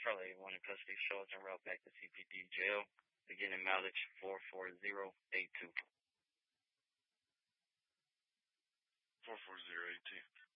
Charlie 1 in custody. Show us en route back to CPD jail. Beginning mileage 44082. 44082.